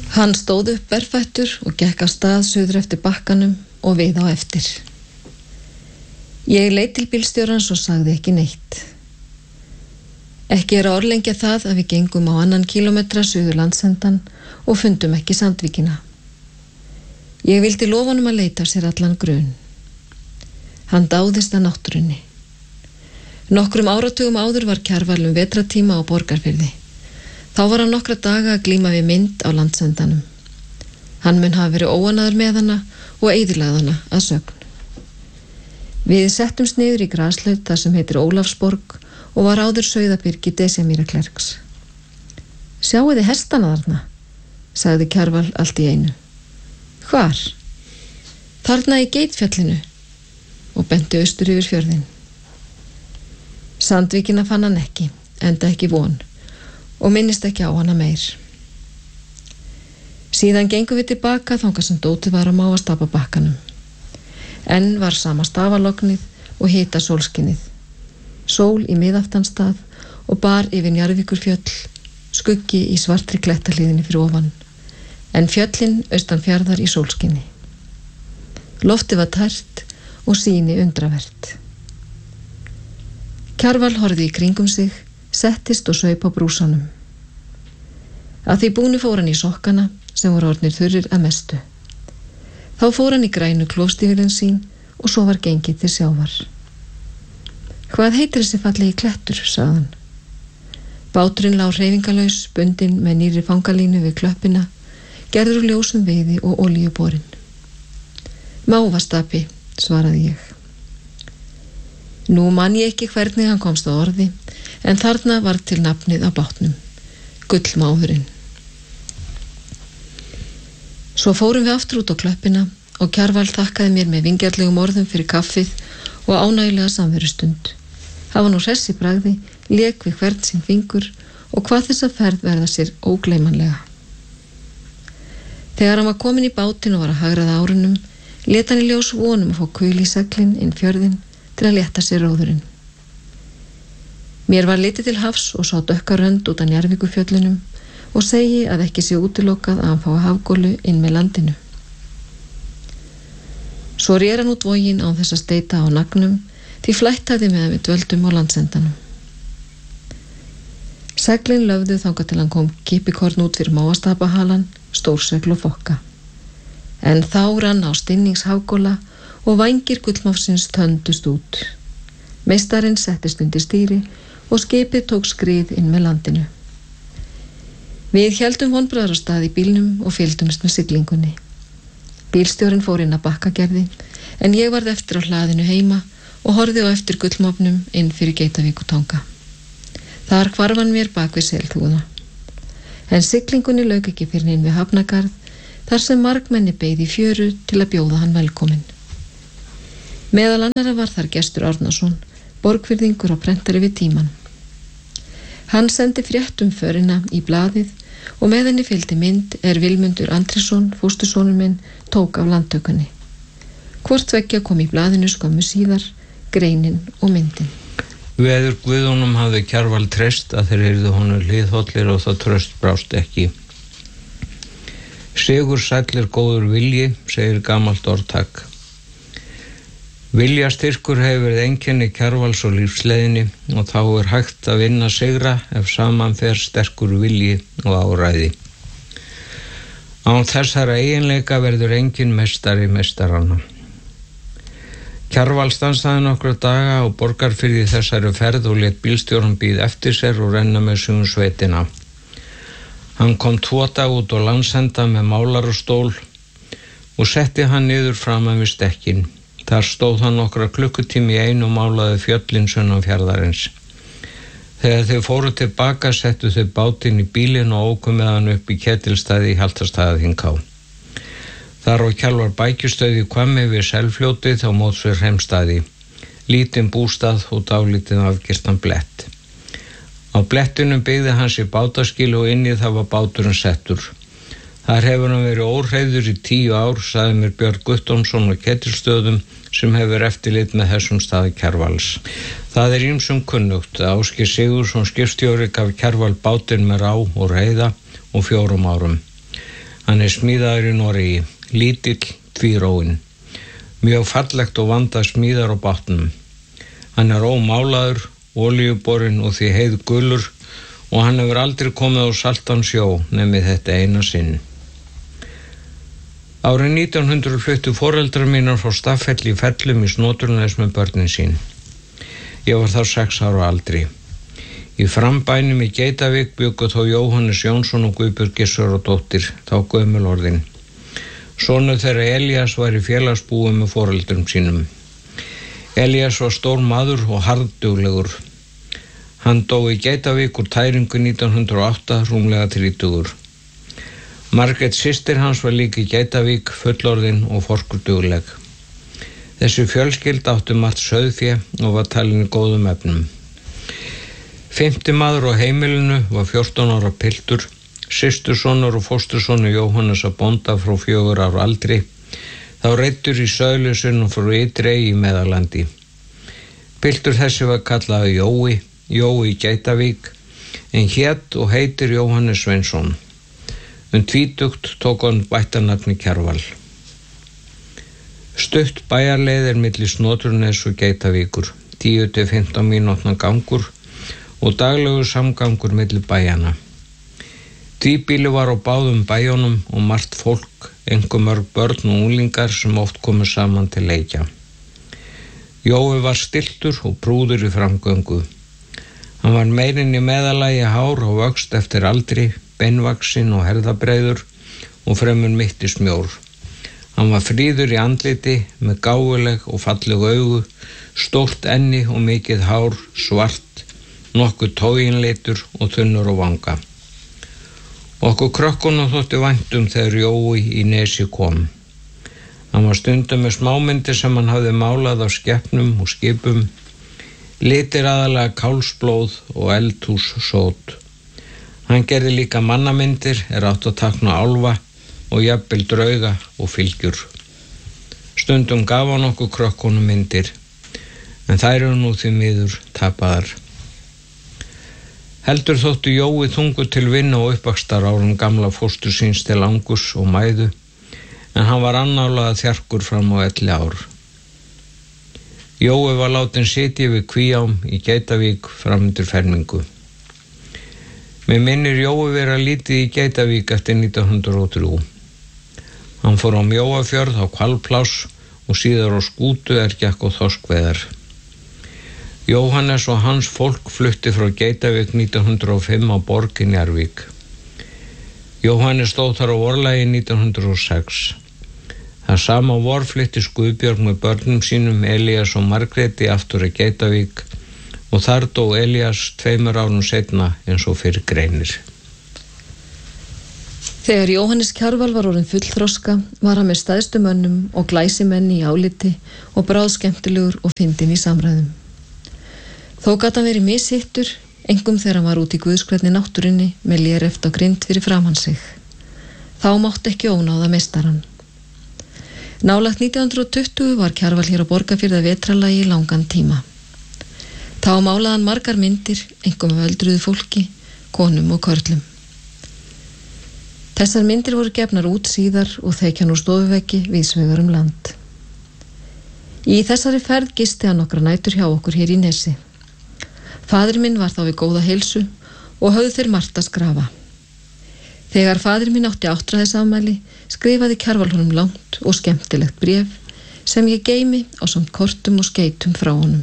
Hann stóð upp berfættur og gekk af stað suður eftir bakkanum og við á eftir. Ég leit til bílstjórans og sagði ekki neitt. Ekki að orðlengja það að við gengum á 2 kílómetra suður landsendan og fundum ekki Sandvíkina. Ég vildi lofa honum að leita sér allan grun. Hann dáðist að náttúrunni. Nokkrum áratugum áður var Kjarval vetratíma á Borgarfirði. Þá var hann nokkra daga að glíma við mynd á landsendanum. Hann mun hafa verið óanaður með hana og eyðilagði hana að sögn. Við settumst niður í graslaut þar sem heitir Ólafsborg og var áður sauðabyrgi Desemíraklerks. Sjáu þið hestana þarna, sagði Kjarval allt í einu. Hvar? Þarna í Geitfjallinu og benti austur yfir fjörðin. Sandvíkina fann hann ekki, enda ekki von og minnist ekki á hana meir. Síðan gengum við tilbaka þangað sem dótið var á Mávastapabakkanum. Enn var sama stafalognið og hita sólskinnið. Sól í miðaftanstað og bar yfir Njarðvíkurfjöll, skuggi í svartri klettahlíðinni fyrir ofan, en fjöllin austan fjarðar í sólskinni. Loftið var tært og sýni undravert. Kjarval horfði í kringum sig, settist og saup á brúsanum. Að því búnu fór hann í sokkana sem voru orðnir þurrir að mestu. Þá fór hann í grænu klóstígurinn sín og svo var gengið til sjávar. Hvað heitir þessi fallegi klettur, sagði hann. Báturinn lá hreyfingarlaus, bundinn með nýrri fangalínu við klöppina, gerður úr ljósum viði og olíuborinn. Mávastapi, svaraði ég. Nú man ég ekki hvernig hann komst á orði, en þarna var til nafnið á bátnum, Gullmáðurinn. Svo fórum við aftur út á klöppina og Kjarval þakkaði mér með vingjarlegum orðum fyrir kaffið og ánægilega samverustund. Það var nú hress í bragði, lék við hvern sinn fingur og hvað þessa ferð verða sér ógleymanlega. Þegar hann var komin í bátinn og var að hagraða árunum, lét hann í ljós vonum að fá kul í seglin inn fjörðin til að létta sér róðurinn. Mér var litið til hafs og sá dökka rönd út af Njarðvíkurfjöllunum og segi að ekki sé útilokað að hann fái hafgólu inn með landinu. Svo rér hann út voginn án þess að steita á nagnum, því flættaði meðan við dvöldum á landsendanum. Seglin löfðu þangað til hann kom kipikorn út fyrir Mávastapahalan, stórsegl og fokka. En þá rann á stinningshafgóla og vængir Gullmáfsins töndust út. Meistarinn settist undir stýri og skipið tók skrið inn með landinu. Við héldum vonbragðarstað í bílnum og fylgdumst með siglingunni. Bílstjórinn fór inn að Bakkagerði, en ég varð eftir á hlaðinu heima og horfði á eftir Gullmáfnum inn fyrir Geitavíkurtanga. Þar hvarf hann mér bak við selþúfuna. En siglingunni lauk ekki fyrir inn við Hafnagarð, þar sem margmenni beið í fjöru til að bjóða hann velkominn. Meðal annarra var þar Gestur Árnason, borgfirðingur og prentari við Tímann. Hann sendi frétt förina í blaðið og með henni fylgdi mynd Vilmundur Andrésson, fóstursonur minn, tók af landtökunni. Hvort tveggja kom í blaðinu skömmu síðar, greinin og myndin. Veður Guðunum hafði Kjarval treyst að þeir yrðu honum hliðhollir og það traust brást ekki. Sigur sæll góður vilji, segir gamalt orðtak. Viljastyrkur hefur verið einkenni Kjarvals og lífsleiðinni og þá hægt að vinna sigra ef saman fer sterkur vilji og áræði. Án þessara eiginleika verður engin meistari meistaranna. Kjarval stansaði nokkra daga á Borgarfirði þessari ferð og lét bílstjóran bíða eftir sér og renna með sveitina. Hann kom 2 daga út á landsenda með málarastól og setti hann niður framan við stekkin. Þar stóð hann nokkra klukkutími í einu og málaði fjöllin sunnan fjarðarins. Þegar þau fóru tilbaka settu þau bátinn í bílinn og óku með hann upp í Ketilstaði í Hjaltastaðaþinghá. Þar á Kjarval bækjustöð í Hvammi við Selfljótið á móts við Hreimstaði, lítinn bústað og dálítinn afgistan blett. Á blettinum byggði hann sér bátaskil og inn í það var báturinn settur. Þar hefur hann verið óhreyfður í 10 ár, sagði mér Björn Guttormsson á Ketilstöðum sem hefur eftirlit með þessum staði Kjarvals. Það ýmsum kunnugt að Ásgeir Sigurðsson skipstjóri gaf Kjarval bátinn með rá og reiða og 4 árum. Hann smíðaður í Noregi, lítill, tvíróinn, mjög fallegt og vandað smíðar á bátnum. Hann ómálaður, olíuborinn og því heiðgulur og hann hefur aldrei komið á saltan sjó nema þetta eina sinn. Árið 1900 fluttu foreldrar mínar frá Staffelli í Fellum í Snóturnes með börnin sín. Ég var þá 6 ára aldri. Í frambænum í Geitavík bjuggu þó Jóhannes Jónsson og Guðbjörg Gissurardóttir, þá gömul orðin. Sonur þeirra Elías var í félagsbúi með foreldrum sínum. Elías var stór maður og harðduglegur. Hann dó í Geitavík úr tæringu 1908, rúmlega 30. Margrét systir hans var líka í Geitavík, fullorðin og forkudugleg. Þessi fjölskylda átti margt sauðfé og var talin í góðum efnum. 5. maður á heimilinu var 14 ára piltur, systursonur og fóstursonur Jóhannesar bónda frá 4 ára aldri, þá reiddur í Sauðlausunum frá Ytrey í Meðallandi. Piltur þessi var kallaður Jói í Geitavík, en hét og heitir Jóhannes Sveinsson. Tvítugt tók hann bættanafni Kjarval. Stutt bæjarleið milli Snóturnes og Geitavíkur, 10-15 mínútna gangur og daglegur samgangur milli bæjana. Tvíbíli var á báðum bæjunum og margt fólk, einkum mörg börn og unglingar sem oft komu saman til leikja. Jói var stilltur og prúður í framgöngu. Hann var meirinn í meðalagi hár og vöxt eftir aldri, beinvaxinn og herðabreiður og fremur mittismjór. Hann var fríður í andliti með gáfuleg og falleg augu, stórt enni og mikið hár, svart, nokkuð tóginleitur og þunnur á vanga. Okkur krökkunum þótti vænt þegar Jói í Nesi kom. Hann var stundum með smámyndir sem hann hafði málað af skepnum og skipum, litir aðalega kálsblóð og eldhússót. Hann gerði líka mannamyndir, átt að tákna álfa og jafnvel drauga og fylgjur. Stundum gaf hann okkur krökkunum myndir, en þær eru nú því miður tapaðar. Heldur þótti Jói þungur til vinna og uppvaxtar árum gamla fóstur síns til Angus og Mæðu, en hann var annálaða þjarkur fram á 11 ár. Jói var látin sitja við Kvíám í Geitavík fram undir fermingu. Mér minnir Jói vera lítið í Geitavík eftir 1903. Hann fór á Mjóafjörð á hvalpláss og síðar á skútu gekk á þorskveiðar. Jóhannes og hans fólk flutti frá Geitavík 1905 á Borg í Njarðvík. Jóhannes stóð þar á vorlagi 1906. Það sama vor flytti Guðbjörg með börnum sínum Elías og Margréti aftur í Geitavík og þar dó Elías 2 árum seinna eins og fyrir greinir. Þegar Jóhannes Kjarval var orðinn fullþroska var hann með stæðstu mönnum og glæsimenni í áliti og bráðskemmtilegur og fyndinn í samræðum. Þó gat hann verið mishittur, einkum þegar hann var út í guðsgrænni náttúrunni með léreft á grind fyrir framan sig. Þá mátti ekki ónáða meistarann. Nálægt 1920 var Kjarval hér á Borgarfirði að vetralagi í langan tíma. Þá málaði hann margar myndir, einkum af öldruðu fólki, konum og körlum. Þessar myndir voru gefnar út síðar og þekja nú stofuveggi víðsvegar land. Í þessari ferð gisti hann nokkra nætur hjá okkur hér í Nesi. Faðir minn var þá við góða heilsu og höfðu þeir margt að skrafa. Þegar faðir minn átti áttræðisafmæli skrifaði Kjarval honum langt og skemmtilegt bréf sem ég geymi ásamt kortum og skeytum frá honum.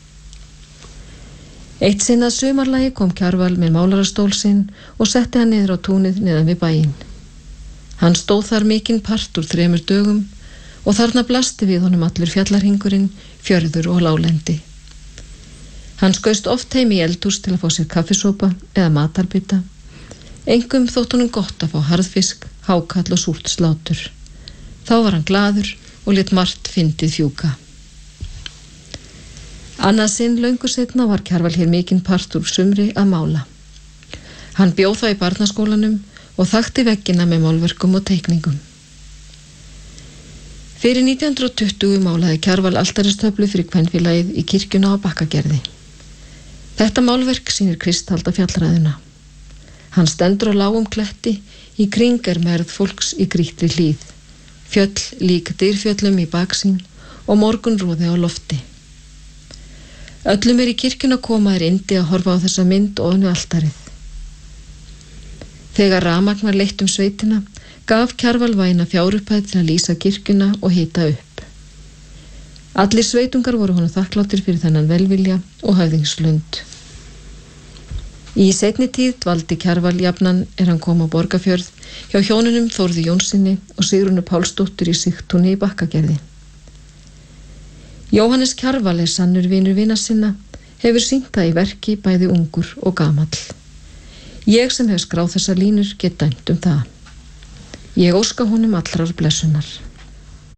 Eitt sinn að sumarlagi kom Kjarval með málarastól sinn og setti hann niður á túnið neðan við bæinn. Hann stóð þar mikinn part úr 3 dögum og þarna blasti við honum allur fjallarhingurinn, fjörður og lálendi. Hann skaust oft heim í eldhús til að fá sér kaffisópa eða matarbita. Engum þótt honum gott að fá harðfisk, hákall og súrt slátur. Þá var hann glaður og lét margt fyndið fjúka. Annað sinn löngu seinna var Kjarval hér mikinn part úr sumri að mála. Hann bjó þá í barnaskólanum og þakti veggina með málverkum og teikningum. Fyrir 1920 málaði Kjarval altaristöflu fyrir kvenfélagið í kirkjuna á Bakkagerði. Þetta málverk sýnir Kristalda fjallræðuna. Hann stendur á lágum kletti, í kring mergð fólks í grýttri hlíð, fjöll lík dyrfjöllum í baksýn og morgunroði á lofti. Öllum í kirkjuna koma yndi að horfa á þessa mynd ofan við altarið. Þegar rafmagn var leitt sveitina, gaf Kjarval væna fjárupphæð til að lýsa kirkjuna og hita upp. Allir sveitungar voru honum þakkláttir fyrir þennan velvilja og höfðingslund. Í seinni tíð dvaldi Kjarval jafnan hann kom á Borgarfjörð hjá hjónunum Þórði Jónsinni og Sigrúnu Pálsdóttur í Sigtúni í Bakkagerði. Jóhannes Kjarval sannur vinur vina sinna, hefur sýnt það í verki bæði ungur og gamall. Ég sem hef skráð þessar línur get dæmt það. Ég óska honum allrar blessunar.